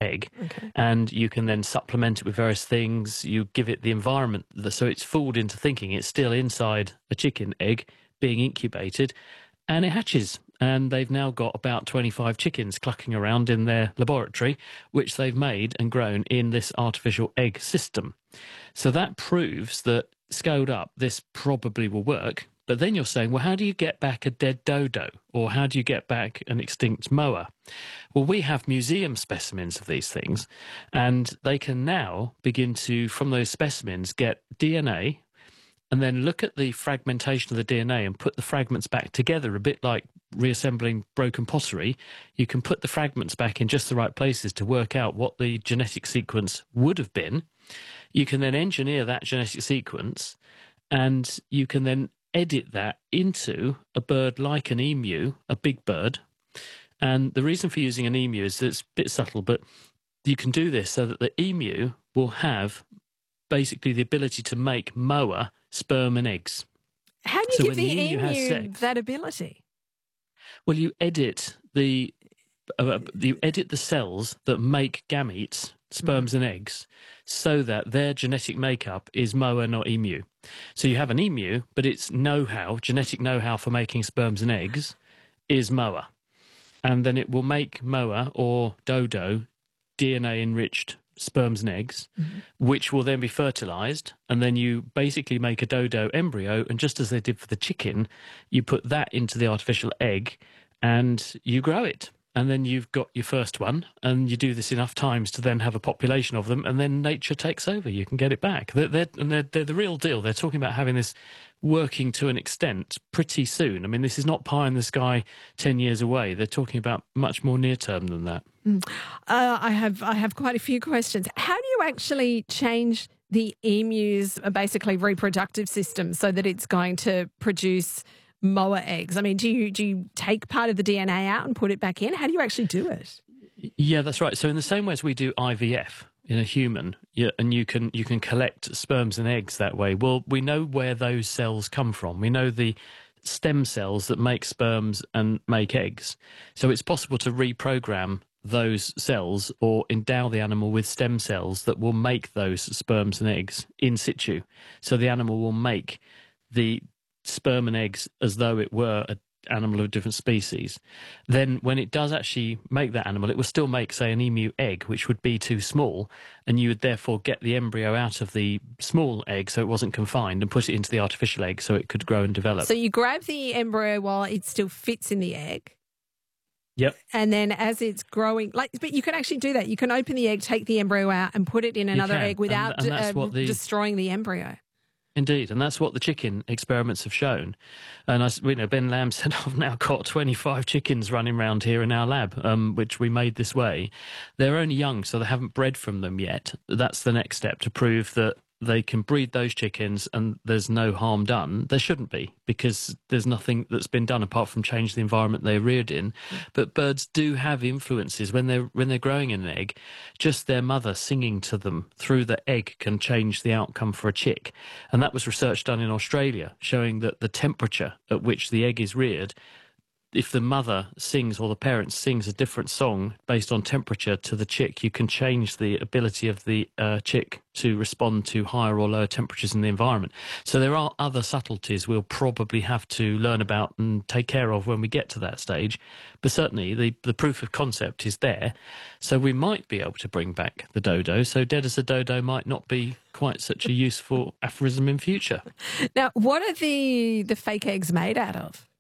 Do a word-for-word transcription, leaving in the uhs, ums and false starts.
egg, Okay. and you can then supplement it with various things. You give it the environment, so it's fooled into thinking it's still inside a chicken egg being incubated, and it hatches. And they've now got about twenty-five chickens clucking around in their laboratory, which they've made and grown in this artificial egg system. So that proves that, scaled up, this probably will work. But then you're saying, well, how do you get back a dead dodo? Or how do you get back an extinct moa? Well, we have museum specimens of these things, and they can now begin to, from those specimens, get D N A and then look at the fragmentation of the D N A and put the fragments back together, a bit like reassembling broken pottery. You can put the fragments back in just the right places to work out what the genetic sequence would have been. You can then engineer that genetic sequence, and you can then edit that into a bird like an emu, a big bird. And the reason for using an emu is that it's a bit subtle, but you can do this so that the emu will have basically the ability to make moa sperm and eggs. How do you So give when the the emu has emu sex- that ability? Well, you edit the uh, you edit the cells that make gametes, sperms and eggs, so that their genetic makeup is moa, not emu. So you have an emu, but its know-how, genetic know-how for making sperms and eggs, is moa, and then it will make moa or dodo D N A enriched sperms and eggs, mm-hmm. which will then be fertilized, and then you basically make a dodo embryo, and just as they did for the chicken, you put that into the artificial egg and you grow it. And then you've got your first one, and you do this enough times to then have a population of them, and then nature takes over. You can get it back. They're, they're, and they're, they're the real deal. They're talking about having this working to an extent pretty soon. I mean, this is not pie in the sky ten years away. They're talking about much more near term than that. Mm. Uh, I have I have quite a few questions. How do you actually change the emu's uh, basically reproductive system so that it's going to produce moa eggs? I mean, do you do you take part of the D N A out and put it back in? How do you actually do it? Yeah, that's right. So in the same way as we do I V F in a human, yeah, and you can you can collect sperms and eggs that way. Well, we know where those cells come from. We know the stem cells that make sperms and make eggs. So it's possible to reprogram those cells or endow the animal with stem cells that will make those sperms and eggs in situ. So the animal will make the sperm and eggs as though it were an animal of a different species. Then when it does actually make that animal, it will still make, say, an emu egg, which would be too small, and you would therefore get the embryo out of the small egg so it wasn't confined and put it into the artificial egg so it could grow and develop. So you grab the embryo while it still fits in the egg. Yep. And then as it's growing, like, but you can actually do that. You can open the egg, take the embryo out and put it in another egg without and, and that's uh, what the, destroying the embryo. Indeed, and that's what the chicken experiments have shown. And I, you know, Ben Lamb said, I've now got twenty-five chickens running around here in our lab, um, which we made this way. They're only young, so they haven't bred from them yet. That's the next step to prove that they can breed those chickens and there's no harm done. There shouldn't be, because there's nothing that's been done apart from change the environment they're reared in. But birds do have influences when they're when they're growing an egg. Just their mother singing to them through the egg can change the outcome for a chick. And that was research done in Australia showing that the temperature at which the egg is reared, if the mother sings or the parent sings a different song based on temperature to the chick, you can change the ability of the uh, chick to respond to higher or lower temperatures in the environment. So there are other subtleties we'll probably have to learn about and take care of when we get to that stage. But certainly the, the proof of concept is there. So we might be able to bring back the dodo. So dead as a dodo might not be quite such a useful aphorism in future. Now, what are the, the fake eggs made out of?